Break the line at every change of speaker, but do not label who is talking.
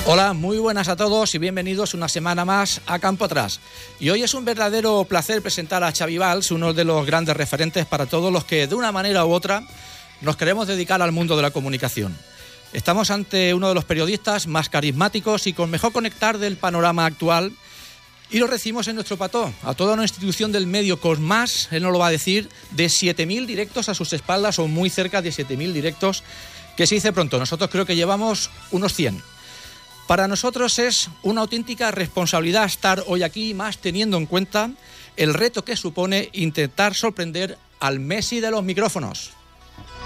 Hola, muy buenas a todos y bienvenidos una semana más a Campo Atrás. Y hoy es un verdadero placer presentar a Xavi Valls, uno de los grandes referentes para todos los que de una manera u otra nos queremos dedicar al mundo de la comunicación. Estamos ante uno de los periodistas más carismáticos y con mejor conectar del panorama actual y lo recibimos en nuestro plató, a toda una institución del medio con más, él nos lo va a decir, de 7.000 directos a sus espaldas o muy cerca de 7.000 directos, que se dice pronto. Nosotros creo que llevamos unos 100. Para nosotros es una auténtica responsabilidad estar hoy aquí, más teniendo en cuenta el reto que supone intentar sorprender al Messi de los micrófonos.